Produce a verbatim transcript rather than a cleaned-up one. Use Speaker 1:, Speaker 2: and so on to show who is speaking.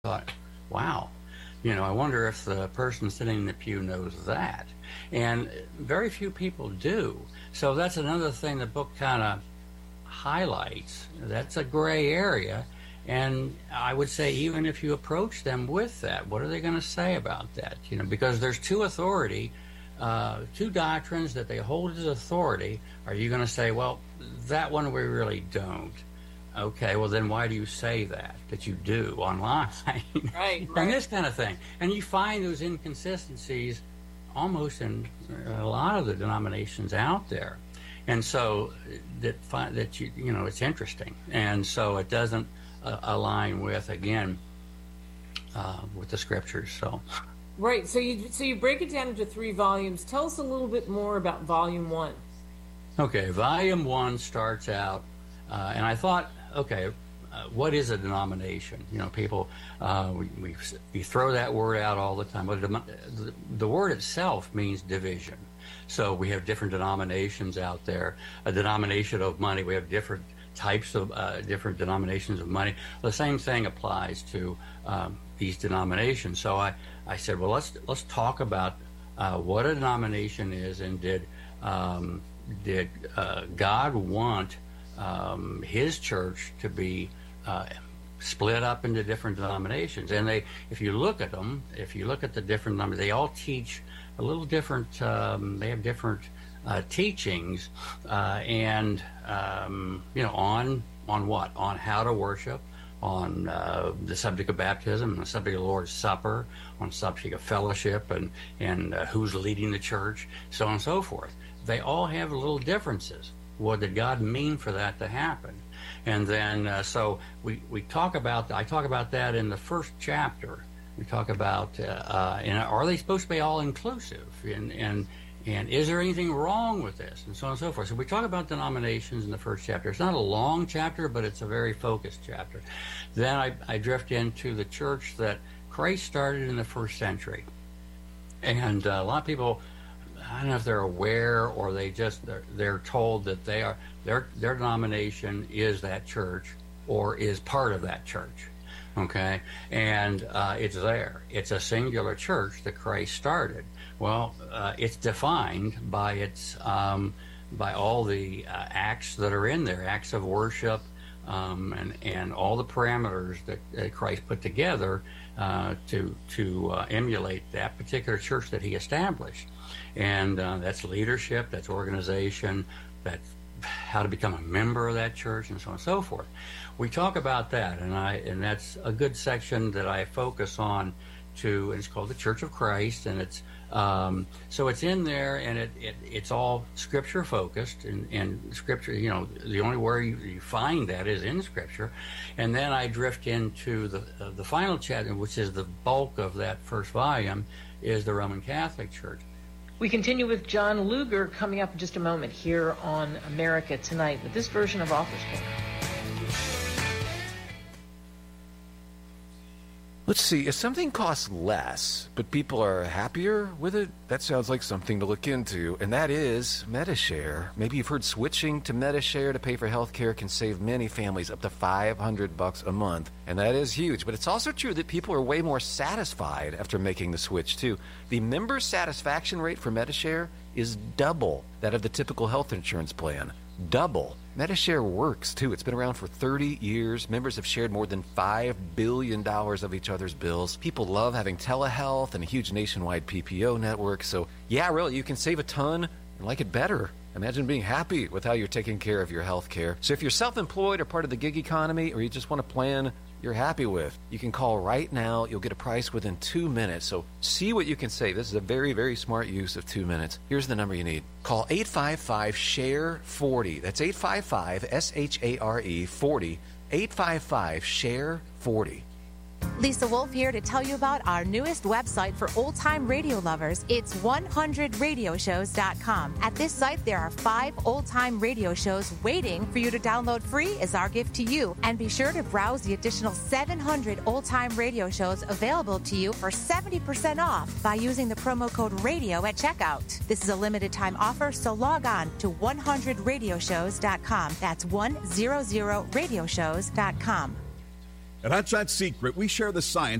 Speaker 1: thought, wow, you know, I wonder if the person sitting in the pew knows that. And very few people do. So that's another thing the book kind of highlights. That's a gray area. And I would say even if you approach them with that, what are they going to say about that? You know, because there's two authority, uh, two doctrines that they hold as authority. Are you going to say, well, that one we really don't? Okay, well then why do you say that, that you do online?
Speaker 2: Right, right.
Speaker 1: And this kind of thing. And you find those inconsistencies almost in a lot of the denominations out there. And so that, that you, you know, it's interesting. And so it doesn't uh, align with, again, uh, with the scriptures. So,
Speaker 2: right. So you so you break it down into three volumes. Tell us a little bit more about volume one.
Speaker 1: Okay, volume one starts out, uh, and I thought, okay, uh, what is a denomination? You know, people, uh, we, we we throw that word out all the time. But the, the word itself means division. So we have different denominations out there. A denomination of money, we have different types of uh, different denominations of money. The same thing applies to um, these denominations. So I, I said, well, let's let's talk about uh, what a denomination is, and did um, did uh, God want um, His church to be uh, split up into different denominations? And they, if you look at them, if you look at the different numbers, they all teach a little different. Um, they have different uh, teachings, uh, and um, you know, on on what? On how to worship, on uh, the subject of baptism, on the subject of the Lord's Supper, on the subject of fellowship, and and uh, who's leading the church, so on and so forth. They all have little differences. What did God mean for that to happen? And then, uh, so we, we talk about, I talk about that in the first chapter. We talk about, uh, uh, and are they supposed to be all inclusive? And, and, and is there anything wrong with this? And so on and so forth. So we talk about denominations in the first chapter. It's not a long chapter, but it's a very focused chapter. Then I, I drift into the church that Christ started in the first century. And uh, a lot of people, I don't know if they're aware or they just they're, they're told that they are their their denomination is that church or is part of that church, okay, and uh, it's there. It's a singular church that Christ started. Well, uh, it's defined by its um, by all the uh, acts that are in there, acts of worship, um, and and all the parameters that, that Christ put together uh, to to uh, emulate that particular church that He established. And uh, that's leadership, that's organization, that's how to become a member of that church, and so on and so forth. We talk about that, and I and that's a good section that I focus on. To and it's called the Church of Christ, and it's um, so it's in there, and it, it it's all Scripture focused, and, and Scripture. You know, the only where you, you find that is in Scripture, and then I drift into the uh, the final chapter, which is the bulk of that first volume, is the Roman Catholic Church.
Speaker 2: We continue with John Luger coming up in just a moment here on America Tonight with this version of Author's Corner.
Speaker 3: Let's see, if something costs less, but people are happier with it, that sounds like something to look into, and that is Medi-Share. Maybe you've heard switching to Medi-Share to pay for health care can save many families up to five hundred bucks a month, and that is huge. But it's also true that people are way more satisfied after making the switch, too. The member satisfaction rate for Medi-Share is double that of the typical health insurance plan. Double. Medi-Share works, too. It's been around for thirty years. Members have shared more than five billion dollars of each other's bills. People love having telehealth and a huge nationwide P P O network. So, yeah, really, you can save a ton and like it better. Imagine being happy with how you're taking care of your health care. So if you're self-employed or part of the gig economy, or you just want a plan you're happy with, you can call right now. You'll get a price within two minutes. So see what you can save. This is a very, very smart use of two minutes. Here's the number you need. Call eight five five, S H A R E, forty. That's eight five five, S H A R E, forty. eight five five, S H A R E, forty.
Speaker 4: Lisa Wolf here to tell you about our newest website for old-time radio lovers. It's one hundred radio shows dot com. At this site, there are five old-time radio shows waiting for you to download free as our gift to you. And be sure to browse the additional seven hundred old-time radio shows available to you for seventy percent off by using the promo code RADIO at checkout. This is a limited-time offer, so log on to one hundred radio shows dot com. That's one hundred radio shows dot com.
Speaker 5: At Hotshot Secret, we share the science